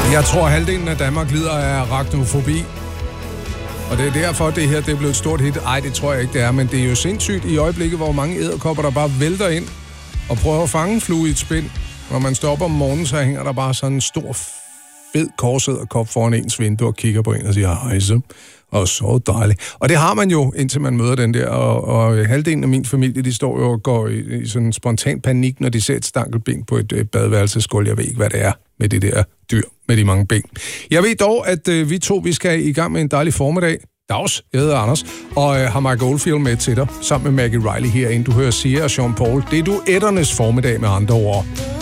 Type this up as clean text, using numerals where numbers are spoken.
Jeg tror, halvdelen af Danmark lider af arachnofobi. Og det er derfor, det her det er blevet et stort hit. Ej, det tror jeg ikke, det er, men det er jo sindssygt i øjeblikket, hvor mange edderkopper, der bare vælter ind og prøver at fange en flue i et spind. Når man står op om morgenen, så hænger der bare sådan en stor, fed korsæderkop foran ens vindue og kigger på en og siger, hejse, og så dejligt. Og det har man jo, indtil man møder den der, og halvdelen af min familie, de står jo og går i sådan en spontan panik, når de ser et stankelben på et badeværelsesgulv. Jeg ved ikke, hvad det er med det der dyr med de mange ben. Jeg ved dog, at vi skal i gang med en dejlig formiddag. Dags, jeg hedder Anders, og har Mike Oldfield med til dig, sammen med Maggie Riley herinde. Du hører Sia og Sean Paul. Det er duetternes formiddag med andre ord.